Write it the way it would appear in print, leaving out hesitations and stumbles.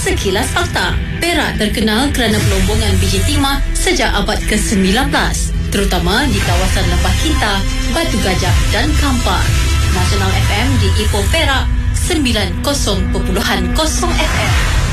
Sekilas fakta. Perak terkenal kerana pelombongan biji timah sejak abad ke-19, terutama di kawasan Lembah Kinta, Batu Gajah dan Kampar. Nasional FM di Ipoh Perak 90.0 FM.